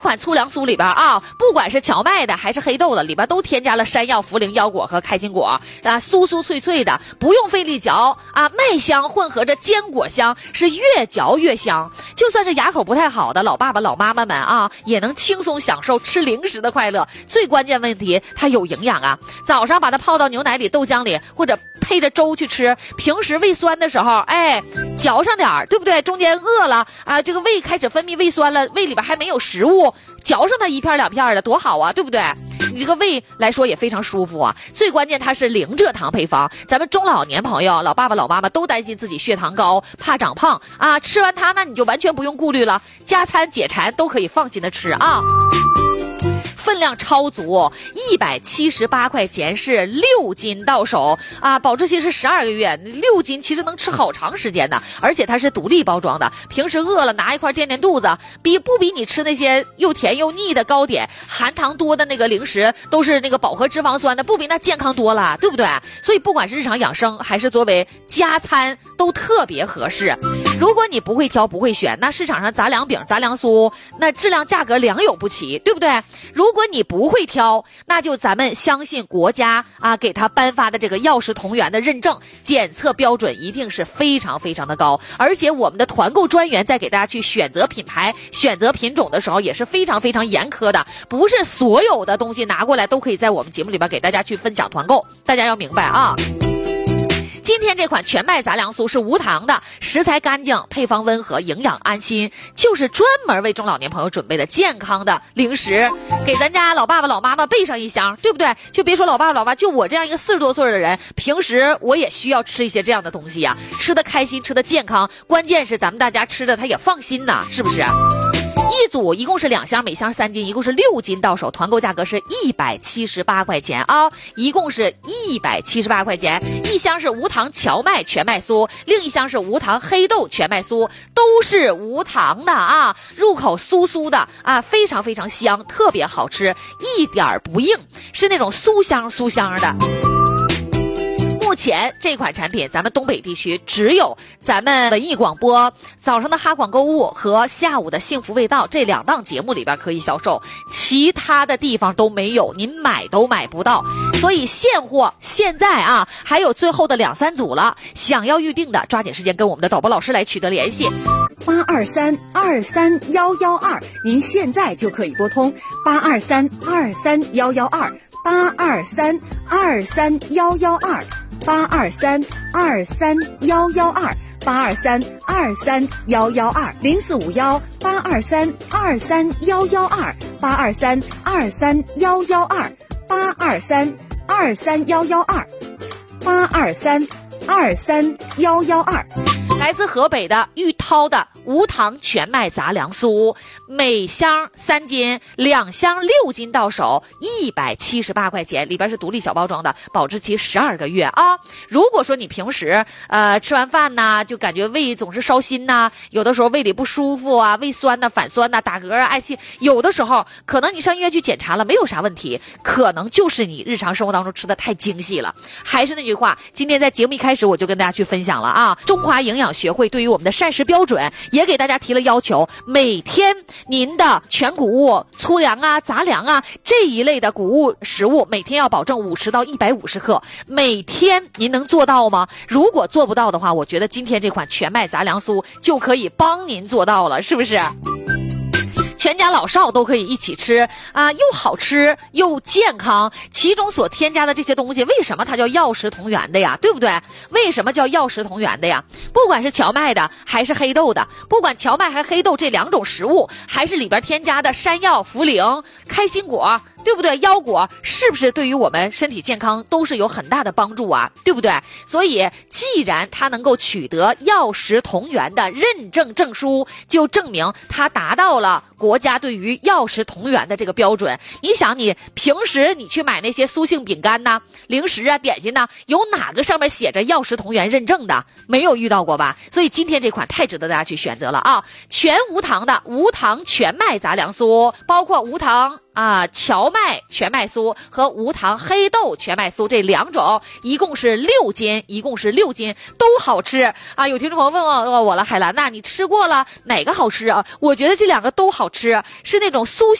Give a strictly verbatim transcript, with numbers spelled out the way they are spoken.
款粗粮酥里边啊，不管是荞麦的还是黑豆的，里边都添加了山药、茯苓、腰果和开心果啊，酥酥脆脆的，不用费力嚼啊，麦香混合着坚果香，是越嚼越香。就算是牙口不太好的老爸爸、老妈妈们啊，也能轻松享受吃零食的快乐。最关键问题，它有营养啊！早上把它泡到牛奶里、豆浆里，或者配着粥去吃。平时胃酸的时候，哎，嚼上点儿，对不对？中间饿了啊，这个胃开始分泌胃酸了，胃里边还没有食物，嚼上它一片两片的，多好啊，对不对？你这个胃来说也非常舒服啊。最关键它是零蔗糖配方，咱们中老年朋友、老爸爸、老妈妈都担心自己血糖高，怕长胖啊。吃完它，那你就完全不用顾虑了，加餐解馋都可以放心的吃啊。分量超足，一百七十八块钱是六斤到手啊，保质期是十二个月，六斤其实能吃好长时间的，而且它是独立包装的，平时饿了拿一块垫垫肚子，比不比你吃那些又甜又腻的糕点、含糖多的那个零食，都是那个饱和脂肪酸的，不比那健康多了，对不对？所以不管是日常养生还是作为加餐，都特别合适。如果你不会挑不会选，那市场上杂粮饼、杂粮酥，那质量价格良莠不齐，对不对？如果你不会挑，那就咱们相信国家啊给他颁发的这个药食同源的认证，检测标准一定是非常非常的高。而且我们的团购专员在给大家去选择品牌、选择品种的时候也是非常非常严苛的，不是所有的东西拿过来都可以在我们节目里边给大家去分享团购，大家要明白啊。今天这款全麦杂粮酥是无糖的，食材干净，配方温和，营养安心，就是专门为中老年朋友准备的健康的零食，给咱家老爸爸老妈妈备上一箱，对不对？就别说老爸爸老妈，就我这样一个四十多岁的人，平时我也需要吃一些这样的东西呀、啊，吃的开心，吃的健康，关键是咱们大家吃的他也放心呐，是不是？一组一共是两箱，每箱三斤，一共是六斤到手，团购价格是一百七十八块钱啊，一共是一百七十八块钱。一箱是无糖荞麦全麦酥，另一箱是无糖黑豆全麦酥，都是无糖的啊，入口酥酥的啊，非常非常香，特别好吃，一点不硬，是那种酥香酥香的。目前这款产品咱们东北地区只有咱们文艺广播早上的哈广购物和下午的幸福味道这两档节目里边可以销售，其他的地方都没有，您买都买不到。所以现货现在啊还有最后的两三组了，想要预定的抓紧时间跟我们的导播老师来取得联系。 八二三二三幺幺二，您现在就可以拨通八二三二三幺幺二，八二三二三幺幺二。八二三二三幺幺二，八二三二三幺幺二，零四五幺八二三二三幺幺二，八二三二三幺幺二，八二三二三幺幺二，八二三二三幺幺二。 来自河北的玉涛的无糖全麦杂粮酥，每箱三斤，两箱六斤到手，一百七十八块钱，里边是独立小包装的，保质期十二个月啊。如果说你平时呃吃完饭呢，就感觉胃总是烧心呐，有的时候胃里不舒服啊，胃酸呐、反酸呐、打嗝啊、嗳气，有的时候可能你上医院去检查了，没有啥问题，可能就是你日常生活当中吃的太精细了。还是那句话，今天在节目一开始我就跟大家去分享了啊，中华营养学会对于我们的膳食标准也给大家提了要求，每天您的全谷物、粗粮啊、杂粮啊这一类的谷物食物，每天要保证五十到一百五十克，每天您能做到吗？如果做不到的话，我觉得今天这款全麦杂粮酥就可以帮您做到了，是不是？全家老少都可以一起吃啊，又好吃又健康。其中所添加的这些东西，为什么它叫药食同源的呀？对不对？为什么叫药食同源的呀？不管是荞麦的还是黑豆的，不管荞麦还是黑豆这两种食物，还是里边添加的山药、茯苓、开心果，对不对？腰果是不是对于我们身体健康都是有很大的帮助啊？对不对？所以既然它能够取得药食同源的认证证书，就证明它达到了国家对于药食同源的这个标准。你想，你平时你去买那些酥性饼干呐、零食啊、点心呐，有哪个上面写着药食同源认证的？没有遇到过吧？所以今天这款太值得大家去选择了啊！全无糖的无糖全麦杂粮酥，包括无糖啊荞麦全麦酥和无糖黑豆全麦酥这两种，一共是六斤，一共是六斤，都好吃啊！有听众朋友问我我了，海兰呐，你吃过了哪个好吃啊？我觉得这两个都好吃，是那种酥